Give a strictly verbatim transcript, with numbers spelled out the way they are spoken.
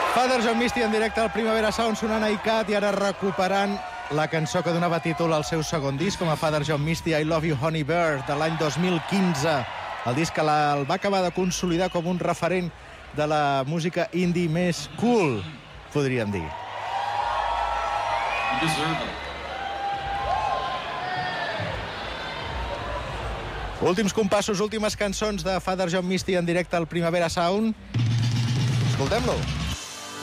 Father John Misty en directe al Primavera Sound, sonant a ICAT i ara recuperant la cançó que donava títol al seu segon disc com a Father John Misty, I Love You Honey Bird, de l'any dos mil quinze. El disc que el va acabar de consolidar com un referent de la música indie més cool, podríem dir. Últims compassos, últimes cançons de Father John Misty en directe al Primavera Sound. Escoltem-lo.